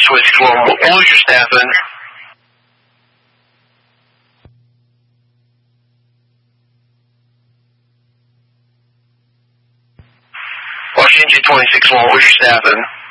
26-1, we'll lose your staff in. Washington 26-1, where's your staff in?